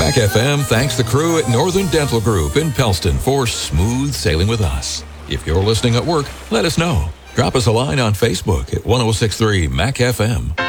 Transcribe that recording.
Mac FM thanks the crew at Northern Dental Group in Pellston for smooth sailing with us. If you're listening at work, let us know. Drop us a line on Facebook at 1063 Mac FM.